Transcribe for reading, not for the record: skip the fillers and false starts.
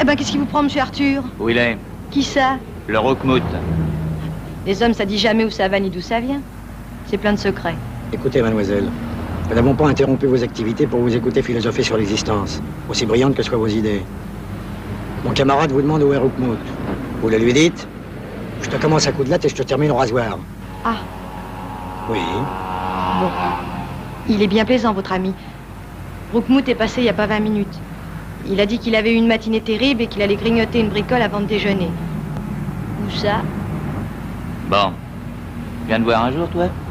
Eh ben, qu'est-ce qui vous prend, monsieur Arthur? Où il est? Qui ça? Le Roquemout. Les hommes, ça dit jamais où ça va ni d'où ça vient. C'est plein de secrets. Écoutez, mademoiselle, nous n'avons pas interrompu vos activités pour vous écouter philosopher sur l'existence, aussi brillantes que soient vos idées. Mon camarade vous demande où est Roquemout. Vous le lui dites? Je te commence à coup de latte et je te termine au rasoir. Ah, Oui. bon. Il est bien plaisant, votre ami. Roquemout est passé il n'y a pas 20 minutes. Il a dit qu'il avait eu une matinée terrible et qu'il allait grignoter une bricole avant de déjeuner. Où ça? Bon. Tu viens de voir un jour, toi?